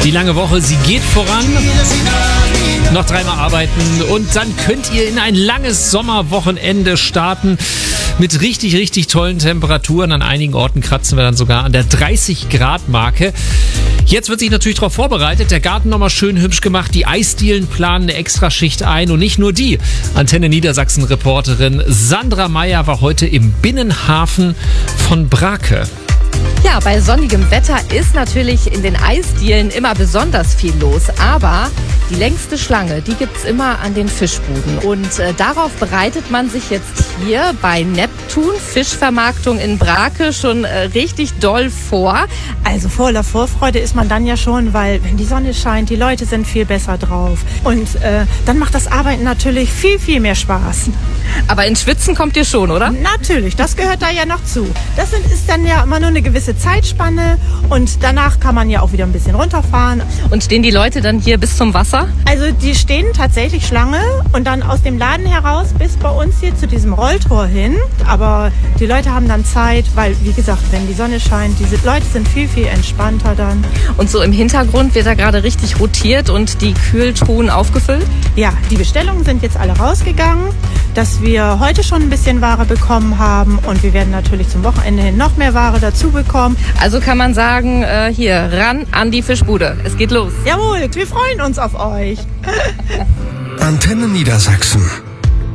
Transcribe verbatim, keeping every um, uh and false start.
Die lange Woche, sie geht voran. Noch dreimal arbeiten und dann könnt ihr in ein langes Sommerwochenende starten mit richtig, richtig tollen Temperaturen. An einigen Orten kratzen wir dann sogar an der dreißig Grad Marke. Jetzt wird sich natürlich darauf vorbereitet, der Garten nochmal schön hübsch gemacht, die Eisdielen planen eine Extraschicht ein und nicht nur die. Antenne Niedersachsen-Reporterin Sandra Meyer war heute im Binnenhafen von Brake. Ja, bei sonnigem Wetter ist natürlich in den Eisdielen immer besonders viel los, aber die längste Schlange, die gibt's immer an den Fischbuden. Und äh, darauf bereitet man sich jetzt hier bei Neptun, Fischvermarktung in Brake, schon äh, richtig doll vor. Also voller Vorfreude ist man dann ja schon, weil wenn die Sonne scheint, die Leute sind viel besser drauf. Und äh, dann macht das Arbeiten natürlich viel, viel mehr Spaß. Aber ins Schwitzen kommt ihr schon, oder? Natürlich, das gehört da ja noch zu. Das ist dann ja immer nur eine gewisse Zeitspanne und danach kann man ja auch wieder ein bisschen runterfahren. Und stehen die Leute dann hier bis zum Wasser? Also die stehen tatsächlich Schlange und dann aus dem Laden heraus bis bei uns hier zu diesem Rolltor hin. Aber die Leute haben dann Zeit, weil wie gesagt, wenn die Sonne scheint, diese Leute sind viel, viel entspannter dann. Und so im Hintergrund wird da gerade richtig rotiert und die Kühltruhen aufgefüllt? Ja, die Bestellungen sind jetzt alle rausgegangen, dass wir heute schon ein bisschen Ware bekommen haben und wir werden natürlich zum Wochenende hin noch mehr Ware dazu bekommen. Also kann man sagen, äh, hier, ran an die Fischbude. Es geht los. Jawohl, wir freuen uns auf euch. Antenne Niedersachsen.